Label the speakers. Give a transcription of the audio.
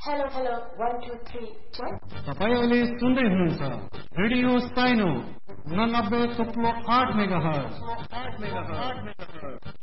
Speaker 1: Hello hello 1 2 3 check.
Speaker 2: तपाईं अहिले सुन्दै हुनुहुन्छ रेडियो साइनो 89.8 मेगाहर्ज।